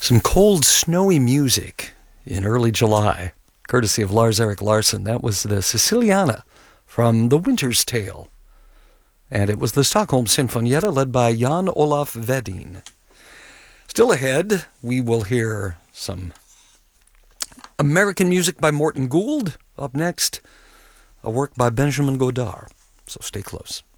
Some cold, snowy music in early July, courtesy of Lars-Erik Larsson. That was the Siciliana from The Winter's Tale. And it was the Stockholm Sinfonietta led by Jan Olaf Vedin. Still ahead, we will hear some American music by Morton Gould. Up next, a work by Benjamin Godard. So stay close.